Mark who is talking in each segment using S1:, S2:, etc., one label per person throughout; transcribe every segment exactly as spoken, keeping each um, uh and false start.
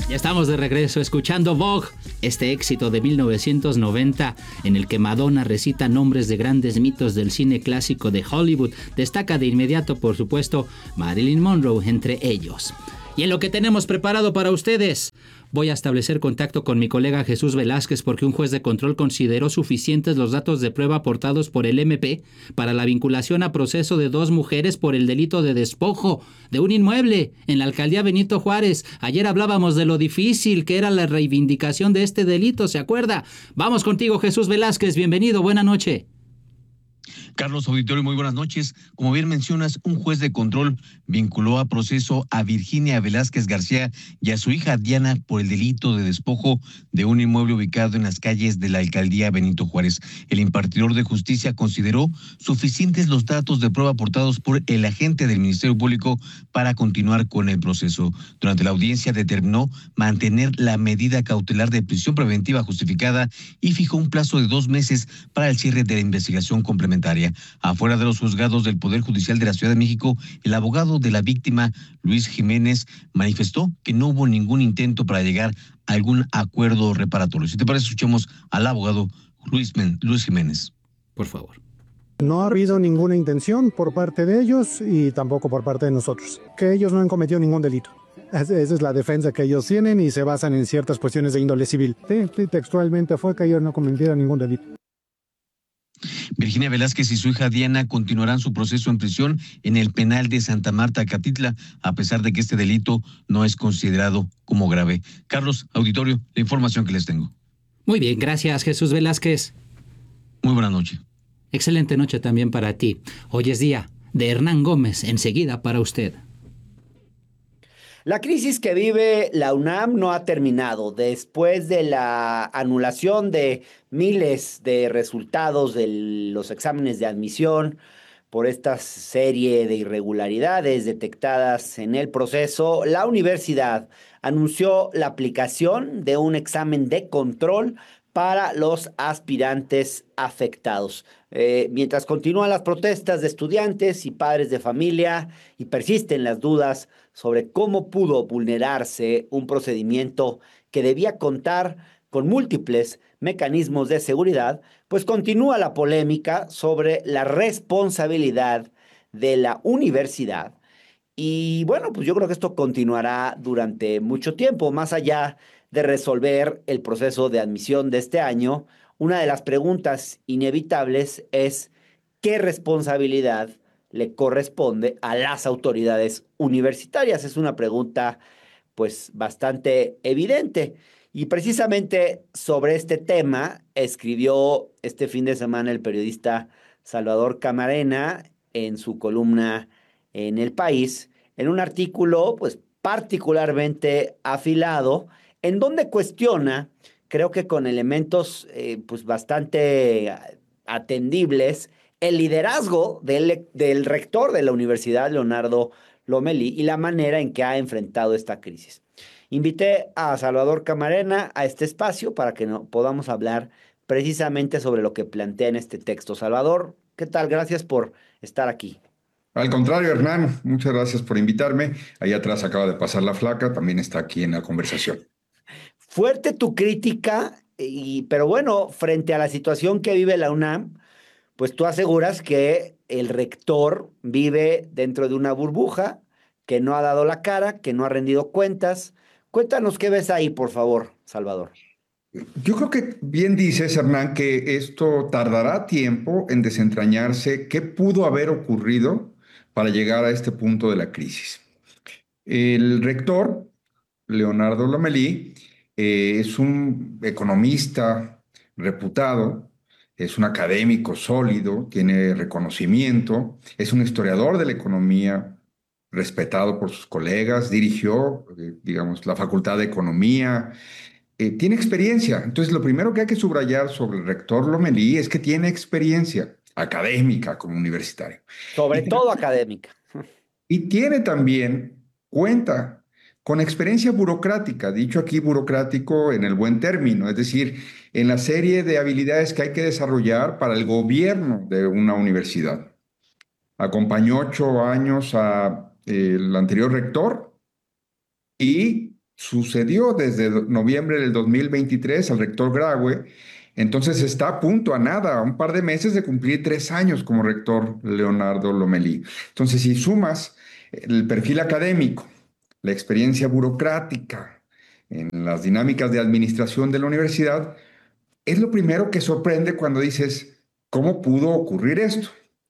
S1: Ya estamos de regreso escuchando Vogue, este éxito de mil novecientos noventa en el que Madonna recita nombres de grandes mitos del cine clásico de Hollywood. Destaca de inmediato, por supuesto, Marilyn Monroe entre ellos. Y en lo que tenemos preparado para ustedes, voy a establecer contacto con mi colega Jesús Velázquez porque un juez de control consideró suficientes los datos de prueba aportados por el M P para la vinculación a proceso de dos mujeres por el delito de despojo de un inmueble en la alcaldía Benito Juárez. Ayer hablábamos de lo difícil que era la reivindicación de este delito, ¿se acuerda? Vamos contigo, Jesús Velázquez, bienvenido, buena noche.
S2: Carlos Auditorio, muy buenas noches. Como bien mencionas, un juez de control vinculó a proceso a Virginia Velázquez García y a su hija Diana por el delito de despojo de un inmueble ubicado en las calles de la alcaldía Benito Juárez. El impartidor de justicia consideró suficientes los datos de prueba aportados por el agente del Ministerio Público para continuar con el proceso. Durante la audiencia determinó mantener la medida cautelar de prisión preventiva justificada y fijó un plazo de dos meses para el cierre de la investigación complementaria. Afuera de los juzgados del Poder Judicial de la Ciudad de México, el abogado de la víctima, Luis Jiménez, manifestó que no hubo ningún intento para llegar a algún acuerdo reparatorio. Si te parece, escuchemos al abogado Luis, Men- Luis Jiménez.
S1: Por favor.
S3: No ha habido ninguna intención por parte de ellos y tampoco por parte de nosotros, que ellos no han cometido ningún delito. Esa es la defensa que ellos tienen y se basan en ciertas cuestiones de índole civil. Sí, sí, textualmente fue que ellos no cometieron ningún delito.
S2: Virginia Velázquez y su hija Diana continuarán su proceso en prisión en el penal de Santa Marta, Catitla, a pesar de que este delito no es considerado como grave. Carlos, auditorio, la información que les tengo.
S1: Muy bien, gracias, Jesús Velázquez.
S2: Muy buena noche.
S1: Excelente noche también para ti. Hoy es día de Hernán Gómez, enseguida para usted.
S4: La crisis que vive la UNAM no ha terminado. Después de la anulación de miles de resultados de los exámenes de admisión por esta serie de irregularidades detectadas en el proceso, la universidad anunció la aplicación de un examen de control para los aspirantes afectados. Eh, mientras continúan las protestas de estudiantes y padres de familia y persisten las dudas sobre cómo pudo vulnerarse un procedimiento que debía contar con múltiples mecanismos de seguridad, pues continúa la polémica sobre la responsabilidad de la universidad. Y bueno, pues yo creo que esto continuará durante mucho tiempo, más allá de resolver el proceso de admisión de este año. Una de las preguntas inevitables es ¿qué responsabilidad le corresponde a las autoridades universitarias? Es una pregunta pues bastante evidente. Y precisamente sobre este tema escribió este fin de semana el periodista Salvador Camarena en su columna en El País, en un artículo pues particularmente afilado, en donde cuestiona, creo que con elementos eh, pues bastante atendibles, el liderazgo del, del rector de la universidad, Leonardo Lomelí, y la manera en que ha enfrentado esta crisis. Invité a Salvador Camarena a este espacio para que no, podamos hablar precisamente sobre lo que plantea en este texto. Salvador, ¿qué tal? Gracias por estar aquí.
S5: Al contrario, Hernán, muchas gracias por invitarme. Ahí atrás acaba de pasar la flaca, también está aquí en la conversación.
S4: Fuerte tu crítica, y, pero bueno, frente a la situación que vive la UNAM, pues tú aseguras que el rector vive dentro de una burbuja, que no ha dado la cara, que no ha rendido cuentas. Cuéntanos qué ves ahí, por favor, Salvador.
S5: Yo creo que bien dices, Hernán, que esto tardará tiempo en desentrañarse qué pudo haber ocurrido para llegar a este punto de la crisis. El rector, Leonardo Lomelí, eh, es un economista reputado, es un académico sólido, tiene reconocimiento, es un historiador de la economía respetado por sus colegas, dirigió, eh, digamos, la Facultad de Economía, eh, tiene experiencia. Entonces, lo primero que hay que subrayar sobre el rector Lomelí es que tiene experiencia académica como universitario.
S4: Sobre
S5: Y,
S4: todo académica.
S5: y tiene también, cuenta con experiencia burocrática, dicho aquí burocrático en el buen término, es decir, en la serie de habilidades que hay que desarrollar para el gobierno de una universidad. Acompañó ocho años al anterior rector y sucedió desde noviembre del dos mil veintitrés al rector Graue. Entonces está a punto, a nada, a un par de meses de cumplir tres años como rector Leonardo Lomelí. Entonces, si sumas el perfil académico, la experiencia burocrática en las dinámicas de administración de la universidad, es lo primero que sorprende cuando dices, ¿cómo pudo ocurrir esto?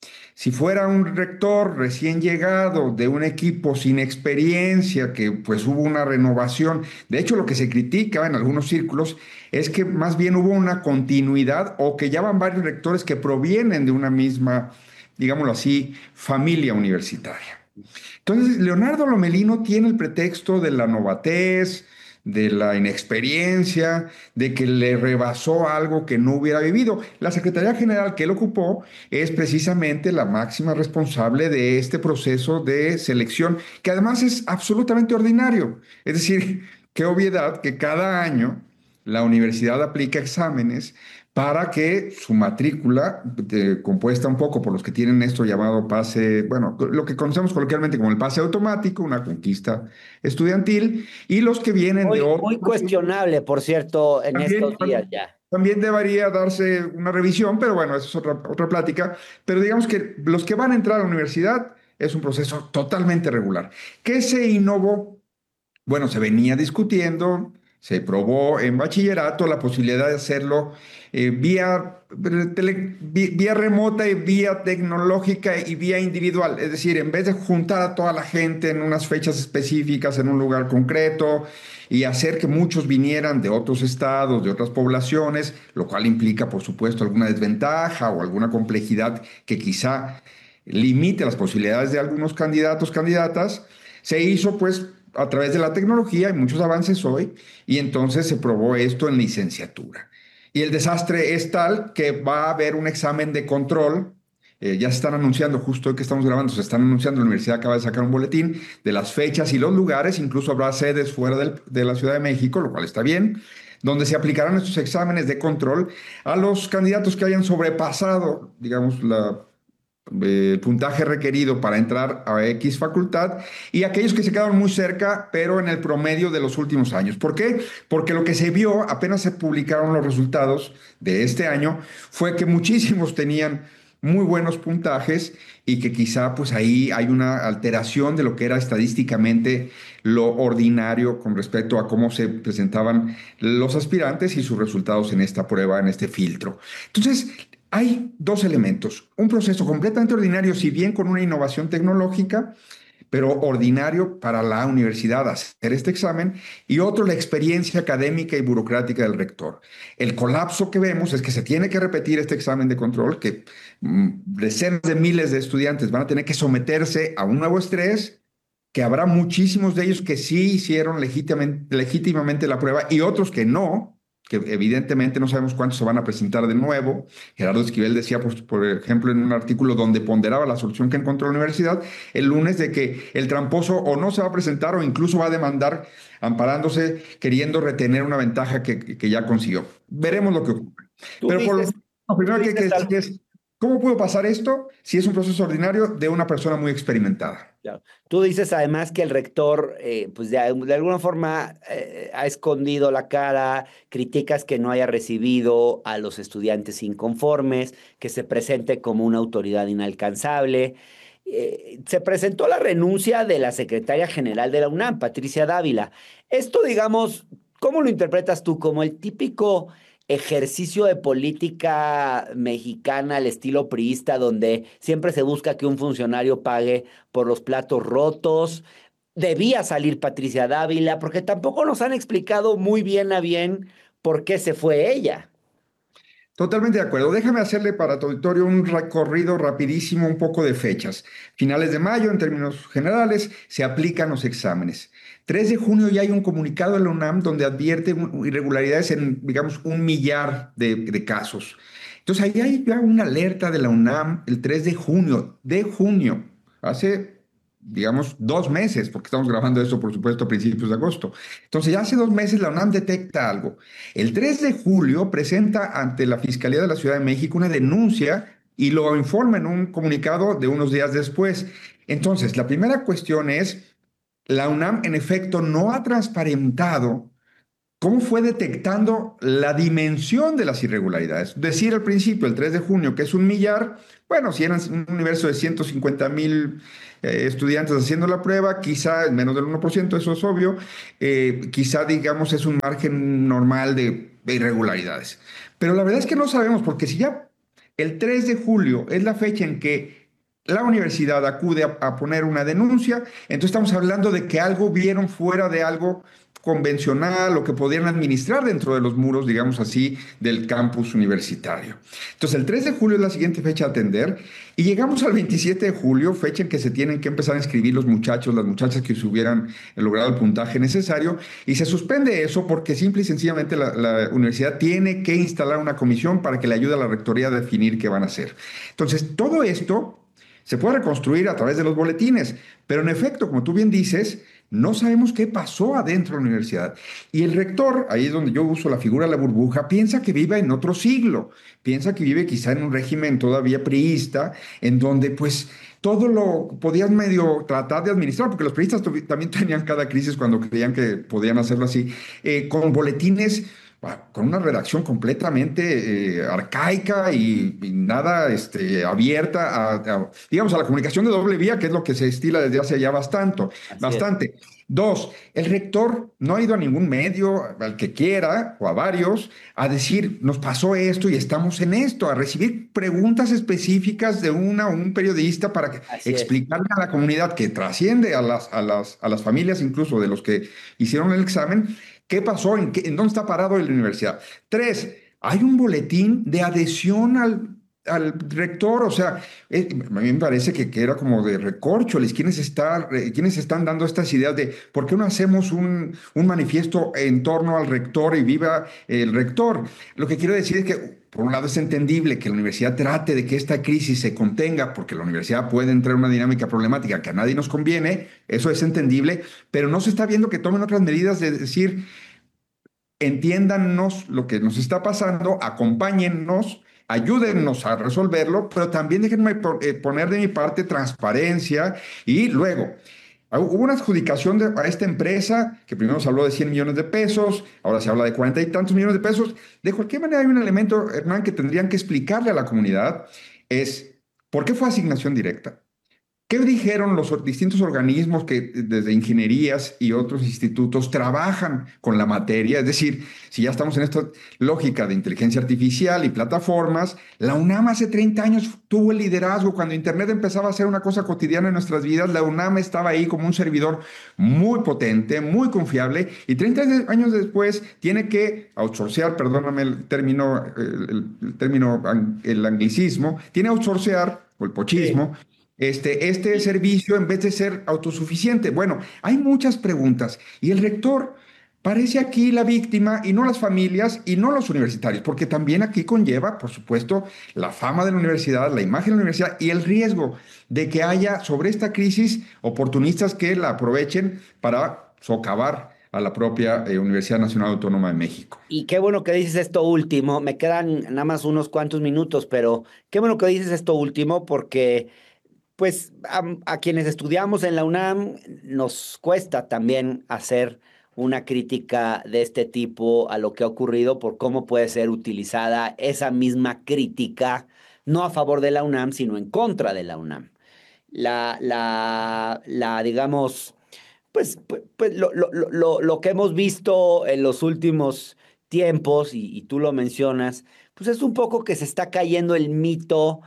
S5: Si fuera un rector recién llegado de un equipo sin experiencia, que pues hubo una renovación, de hecho lo que se critica en algunos círculos es que más bien hubo una continuidad o que ya van varios rectores que provienen de una misma, digámoslo así, familia universitaria. Entonces, Leonardo Lomelí no tiene el pretexto de la novatez, de la inexperiencia, de que le rebasó algo que no hubiera vivido. La Secretaría General que él ocupó es precisamente la máxima responsable de este proceso de selección, que además es absolutamente ordinario. Es decir, qué obviedad que cada año la universidad aplica exámenes para que su matrícula, eh, compuesta un poco por los que tienen esto llamado pase, bueno, lo que conocemos coloquialmente como el pase automático, una conquista estudiantil, y los que vienen
S4: muy,
S5: de otros.
S4: Muy cuestionable, por cierto, en
S5: también,
S4: estos días ya.
S5: También debería darse una revisión, pero bueno, eso es otra, otra plática. Pero digamos que los que van a entrar a la universidad es un proceso totalmente regular. ¿Qué se innovó? Bueno, se venía discutiendo. Se probó en bachillerato la posibilidad de hacerlo eh, vía, tele, vía remota y vía tecnológica y vía individual. Es decir, en vez de juntar a toda la gente en unas fechas específicas, en un lugar concreto, y hacer que muchos vinieran de otros estados, de otras poblaciones, lo cual implica, por supuesto, alguna desventaja o alguna complejidad que quizá limite las posibilidades de algunos candidatos, candidatas, se hizo pues a través de la tecnología, hay muchos avances hoy, y entonces se probó esto en licenciatura. Y el desastre es tal que va a haber un examen de control, eh, ya se están anunciando, justo hoy que estamos grabando, se están anunciando, la universidad acaba de sacar un boletín de las fechas y los lugares, incluso habrá sedes fuera del, de la Ciudad de México, lo cual está bien, donde se aplicarán estos exámenes de control a los candidatos que hayan sobrepasado, digamos, la el puntaje requerido para entrar a X facultad y aquellos que se quedaron muy cerca, pero en el promedio de los últimos años. ¿Por qué? Porque lo que se vio, apenas se publicaron los resultados de este año, fue que muchísimos tenían muy buenos puntajes y que quizá pues ahí hay una alteración de lo que era estadísticamente lo ordinario con respecto a cómo se presentaban los aspirantes y sus resultados en esta prueba, en este filtro. Entonces, hay dos elementos, un proceso completamente ordinario, si bien con una innovación tecnológica, pero ordinario para la universidad hacer este examen, y otro, la experiencia académica y burocrática del rector. El colapso que vemos es que se tiene que repetir este examen de control, que mm, decenas de miles de estudiantes van a tener que someterse a un nuevo estrés, que habrá muchísimos de ellos que sí hicieron legítimamente, legítimamente la prueba y otros que no, que evidentemente no sabemos cuántos se van a presentar de nuevo. Gerardo Esquivel decía, pues, por ejemplo, en un artículo donde ponderaba la solución que encontró la universidad el lunes, de que el tramposo o no se va a presentar o incluso va a demandar amparándose, queriendo retener una ventaja que, que ya consiguió. Veremos lo que ocurre. Pero por
S4: dices,
S5: lo primero que hay que
S4: algo.
S5: decir es, ¿cómo pudo pasar esto si es un proceso ordinario de una persona muy experimentada?
S4: Claro. Tú dices además que el rector, eh, pues de, de alguna forma eh, ha escondido la cara, criticas que no haya recibido a los estudiantes inconformes, que se presente como una autoridad inalcanzable. Eh, se presentó la renuncia de la secretaria general de la UNAM, Patricia Dávila. Esto, digamos, ¿cómo lo interpretas tú? ¿Como el típico ejercicio de política mexicana al estilo priista, donde siempre se busca que un funcionario pague por los platos rotos? Debía salir Patricia Dávila, porque tampoco nos han explicado muy bien a bien por qué se fue ella.
S5: Totalmente de acuerdo. Déjame hacerle para tu auditorio un recorrido rapidísimo, un poco de fechas. Finales de mayo, en términos generales, se aplican los exámenes. tres de junio ya hay un comunicado de la UNAM donde advierte irregularidades en, digamos, un millar de, de casos. Entonces, ahí hay ya una alerta de la UNAM el tres de junio, de junio, hace, digamos, dos meses, porque estamos grabando esto, por supuesto, a principios de agosto. Entonces, ya hace dos meses la UNAM detecta algo. El tres de julio presenta ante la Fiscalía de la Ciudad de México una denuncia y lo informa en un comunicado de unos días después. Entonces, la primera cuestión es, la UNAM en efecto no ha transparentado cómo fue detectando la dimensión de las irregularidades. Decir al principio, el tres de junio, que es un millar, bueno, si eran un universo de ciento cincuenta mil eh, estudiantes haciendo la prueba, quizá menos del uno por ciento, eso es obvio, eh, quizá digamos es un margen normal de, de irregularidades. Pero la verdad es que no sabemos, porque si ya el tres de julio es la fecha en que la universidad acude a, a poner una denuncia, entonces estamos hablando de que algo vieron fuera de algo convencional o que podían administrar dentro de los muros, digamos así, del campus universitario. Entonces, el tres de julio es la siguiente fecha a atender y llegamos al veintisiete de julio, fecha en que se tienen que empezar a inscribir los muchachos, las muchachas que se hubieran logrado el puntaje necesario, y se suspende eso porque simple y sencillamente la, la universidad tiene que instalar una comisión para que le ayude a la rectoría a definir qué van a hacer. Entonces, todo esto se puede reconstruir a través de los boletines, pero en efecto, como tú bien dices, no sabemos qué pasó adentro de la universidad. Y el rector, ahí es donde yo uso la figura de la burbuja, piensa que vive en otro siglo, piensa que vive quizá en un régimen todavía priista, en donde pues todo lo podían medio tratar de administrar, porque los priistas también tenían cada crisis cuando creían que podían hacerlo así, eh, con boletines, con una redacción completamente eh, arcaica y, y nada este, abierta a, a, digamos, a la comunicación de doble vía, que es lo que se estila desde hace ya bastante. bastante. Dos, el rector no ha ido a ningún medio, al que quiera, o a varios, a decir, nos pasó esto y estamos en esto, a recibir preguntas específicas de una o un periodista para que, explicarle a la comunidad que trasciende a las, a, las, a las familias incluso de los que hicieron el examen, ¿qué pasó? ¿En, qué, ¿En dónde está parado en la universidad? Tres, hay un boletín de adhesión al, al rector, o sea, eh, a mí me parece que, que era como de recorcholis, ¿quiénes, está, eh, ¿quiénes están dando estas ideas de por qué no hacemos un, un manifiesto en torno al rector y viva el rector? Lo que quiero decir es que, por un lado, es entendible que la universidad trate de que esta crisis se contenga, porque la universidad puede entrar en una dinámica problemática que a nadie nos conviene, eso es entendible, pero no se está viendo que tomen otras medidas de decir, entiéndannos lo que nos está pasando, acompáñennos, ayúdennos a resolverlo, pero también déjenme poner de mi parte transparencia. Y luego, hubo una adjudicación de, a esta empresa, que primero se habló de cien millones de pesos, ahora se habla de cuarenta y tantos millones de pesos. De cualquier manera, hay un elemento, Hernán, que tendrían que explicarle a la comunidad, es ¿por qué fue asignación directa? ¿Qué dijeron los distintos organismos que desde ingenierías y otros institutos trabajan con la materia? Es decir, si ya estamos en esta lógica de inteligencia artificial y plataformas, la UNAM hace treinta años tuvo el liderazgo. Cuando Internet empezaba a ser una cosa cotidiana en nuestras vidas, la UNAM estaba ahí como un servidor muy potente, muy confiable, y treinta años después tiene que outsourcear, perdóname el término, el, el término, el anglicismo, tiene que outsourcear, o el pochismo, sí. Este, este servicio en vez de ser autosuficiente. Bueno, hay muchas preguntas y el rector parece aquí la víctima y no las familias y no los universitarios, porque también aquí conlleva, por supuesto, la fama de la universidad, la imagen de la universidad y el riesgo de que haya sobre esta crisis oportunistas que la aprovechen para socavar a la propia eh, Universidad Nacional Autónoma de México.
S4: Y qué bueno que dices esto último, me quedan nada más unos cuantos minutos, pero qué bueno que dices esto último porque pues a, a quienes estudiamos en la UNAM nos cuesta también hacer una crítica de este tipo a lo que ha ocurrido por cómo puede ser utilizada esa misma crítica, no a favor de la UNAM, sino en contra de la UNAM. La, la, la digamos, pues, pues, pues lo, lo, lo, lo que hemos visto en los últimos tiempos, y, y tú lo mencionas, pues es un poco que se está cayendo el mito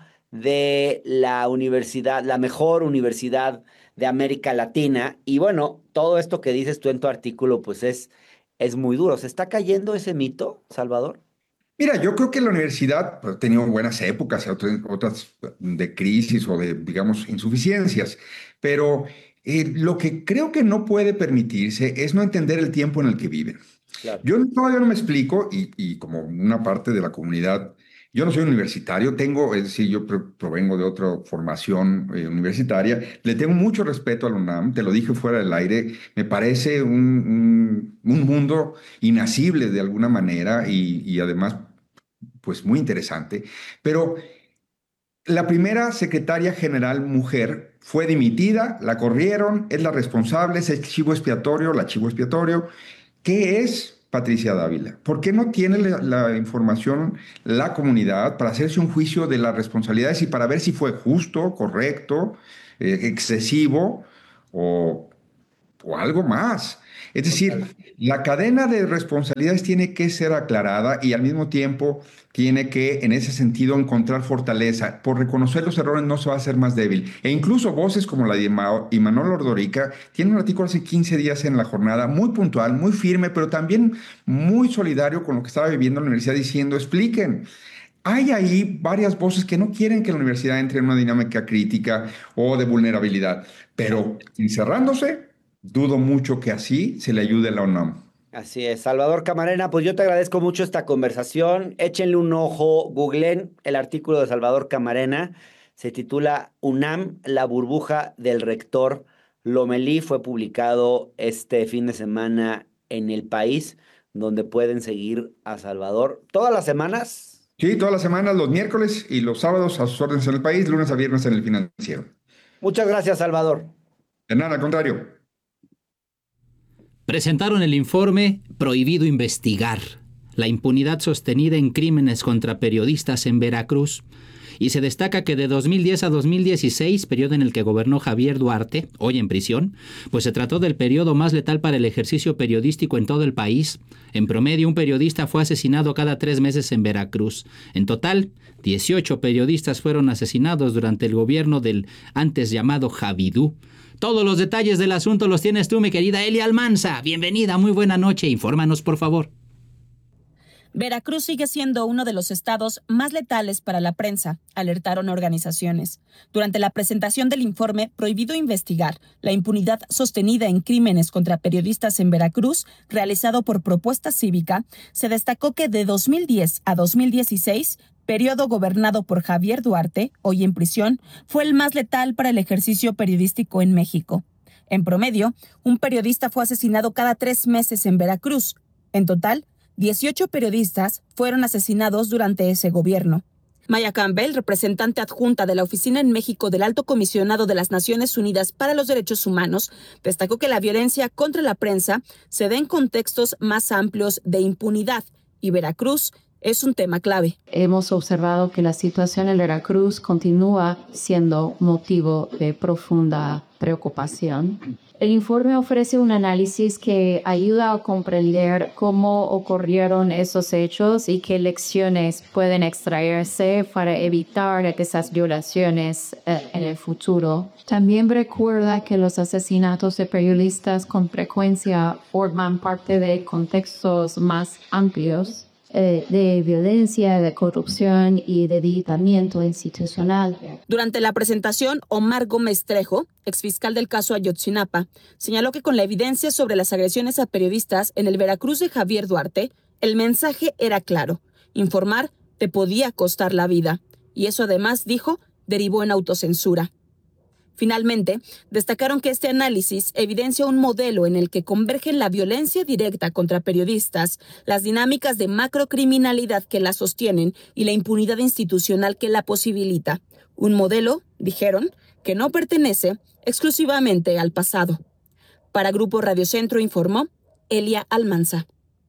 S4: de la universidad, la mejor universidad de América Latina. Y bueno, todo esto que dices tú en tu artículo, pues es, es muy duro. ¿Se está cayendo ese mito, Salvador?
S5: Mira, yo creo que la universidad ha tenido buenas épocas, otras, otras de crisis o de, digamos, insuficiencias, pero eh, lo que creo que no puede permitirse es no entender el tiempo en el que viven. Claro. Yo todavía no me explico, y, y como una parte de la comunidad, yo no soy universitario, tengo, es decir, yo provengo de otra formación eh, universitaria, le tengo mucho respeto a la UNAM, te lo dije fuera del aire, me parece un, un, un mundo inacible de alguna manera y, y además, pues muy interesante, pero la primera secretaria general mujer fue dimitida, la corrieron, es la responsable, es el chivo expiatorio, la chivo expiatorio. ¿Qué es Patricia Dávila? ¿Por qué no tiene la, la información la comunidad para hacerse un juicio de las responsabilidades y para ver si fue justo, correcto, eh, excesivo o, o algo más? Es decir, la cadena de responsabilidades tiene que ser aclarada y al mismo tiempo tiene que, en ese sentido, encontrar fortaleza. Por reconocer los errores no se va a hacer más débil. E incluso voces como la de Imanol Ordorica tiene un artículo hace quince días en La Jornada, muy puntual, muy firme, pero también muy solidario con lo que estaba viviendo la universidad, diciendo, expliquen. Hay ahí varias voces que no quieren que la universidad entre en una dinámica crítica o de vulnerabilidad, pero encerrándose, dudo mucho que así se le ayude a la UNAM.
S4: Así es, Salvador Camarena, pues yo te agradezco mucho esta conversación. Échenle un ojo, googleen el artículo de Salvador Camarena. Se titula UNAM, la burbuja del rector Lomelí. Fue publicado este fin de semana en El País, donde pueden seguir a Salvador todas las semanas.
S5: Sí, todas las semanas, los miércoles y los sábados a sus órdenes en El País, lunes a viernes en El Financiero.
S4: Muchas gracias, Salvador.
S5: De nada, al contrario.
S1: Presentaron el informe Prohibido investigar, la impunidad sostenida en crímenes contra periodistas en Veracruz, y se destaca que de dos mil diez a dos mil dieciséis, periodo en el que gobernó Javier Duarte, hoy en prisión, pues se trató del periodo más letal para el ejercicio periodístico en todo el país. En promedio, un periodista fue asesinado cada tres meses en Veracruz. En total, dieciocho periodistas fueron asesinados durante el gobierno del antes llamado Javidú. Todos los detalles del asunto los tienes tú, mi querida Elia Almanza. Bienvenida, muy buena noche. Infórmanos, por favor.
S6: Veracruz sigue siendo uno de los estados más letales para la prensa, alertaron organizaciones. Durante la presentación del informe Prohibido investigar, la impunidad sostenida en crímenes contra periodistas en Veracruz, realizado por Propuesta Cívica, se destacó que de dos mil diez a dos mil dieciséis, periodo gobernado por Javier Duarte, hoy en prisión, fue el más letal para el ejercicio periodístico en México. En promedio, un periodista fue asesinado cada tres meses en Veracruz. En total, dieciocho periodistas fueron asesinados durante ese gobierno. Maya Campbell, representante adjunta de la Oficina en México del Alto Comisionado de las Naciones Unidas para los Derechos Humanos, destacó que la violencia contra la prensa se da en contextos más amplios de impunidad y Veracruz es un tema clave.
S7: Hemos observado que la situación en Veracruz continúa siendo motivo de profunda preocupación. El informe ofrece un análisis que ayuda a comprender cómo ocurrieron esos hechos y qué lecciones pueden extraerse para evitar esas violaciones eh, en el futuro. También recuerda que los asesinatos de periodistas con frecuencia forman parte de contextos más amplios de violencia, de corrupción y de debilitamiento institucional.
S6: Durante la presentación, Omar Gómez Trejo, exfiscal del caso Ayotzinapa, señaló que con la evidencia sobre las agresiones a periodistas en el Veracruz de Javier Duarte, el mensaje era claro: informar te podía costar la vida. Y eso además, dijo, derivó en autocensura. Finalmente, destacaron que este análisis evidencia un modelo en el que convergen la violencia directa contra periodistas, las dinámicas de macrocriminalidad que la sostienen y la impunidad institucional que la posibilita. Un modelo, dijeron, que no pertenece exclusivamente al pasado. Para Grupo Radio Centro informó Elia Almanza.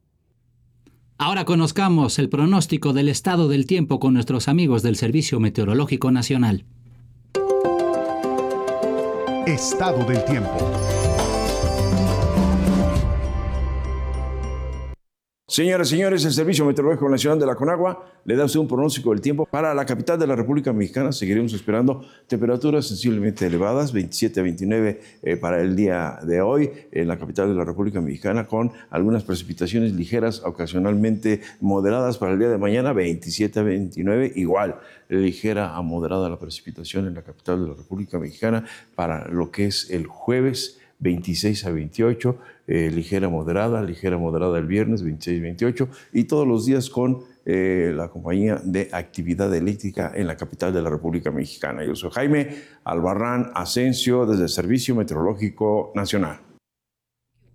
S1: Ahora conozcamos el pronóstico del estado del tiempo con nuestros amigos del Servicio Meteorológico Nacional.
S8: Estado del tiempo.
S9: Señoras y señores, el Servicio Meteorológico Nacional de la Conagua le da a usted un pronóstico del tiempo. Para la capital de la República Mexicana seguiremos esperando temperaturas sensiblemente elevadas, veintisiete a veintinueve eh, para el día de hoy en la capital de la República Mexicana, con algunas precipitaciones ligeras, ocasionalmente moderadas para el día de mañana, veintisiete a veintinueve, igual ligera a moderada la precipitación en la capital de la República Mexicana para lo que es el jueves, veintiséis a veintiocho, eh, ligera moderada, ligera moderada el viernes, veintiséis a veintiocho, y todos los días con eh, la compañía de actividad eléctrica en la capital de la República Mexicana. Yo soy Jaime Albarrán Asensio desde el Servicio Meteorológico Nacional.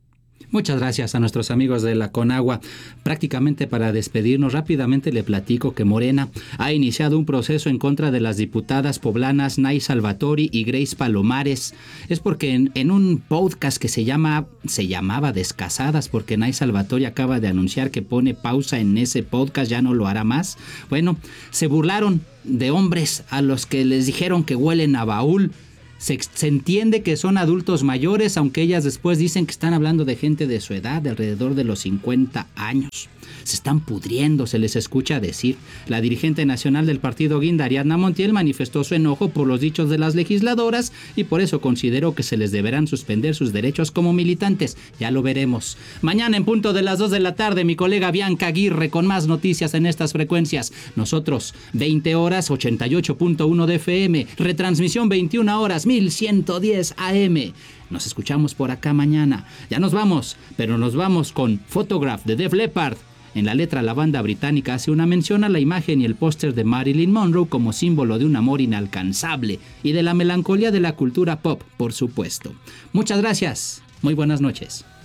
S1: Muchas gracias a nuestros amigos de la Conagua. Prácticamente para despedirnos rápidamente le platico que Morena ha iniciado un proceso en contra de las diputadas poblanas Nay Salvatori y Grace Palomares. Es porque en, en un podcast que se llama se llamaba Descasadas, porque Nay Salvatori acaba de anunciar que pone pausa en ese podcast, ya no lo hará más. Bueno, se burlaron de hombres a los que les dijeron que huelen a baúl. Se, se entiende que son adultos mayores, aunque ellas después dicen que están hablando de gente de su edad, de alrededor de los cincuenta años. Se están pudriendo, se les escucha decir. La dirigente nacional del partido Guinda, Ariadna Montiel, manifestó su enojo por los dichos de las legisladoras y por eso consideró que se les deberán suspender sus derechos como militantes. Ya lo veremos. Mañana en punto de las dos de la tarde, mi colega Bianca Aguirre con más noticias en estas frecuencias. Nosotros, veinte horas, ochenta y ocho punto uno de F M. Retransmisión veintiuna horas, mil ciento diez A M. Nos escuchamos por acá mañana. Ya nos vamos, pero nos vamos con Photograph de Def Leppard. En la letra, la banda británica hace una mención a la imagen y el póster de Marilyn Monroe como símbolo de un amor inalcanzable y de la melancolía de la cultura pop, por supuesto. Muchas gracias. Muy buenas noches.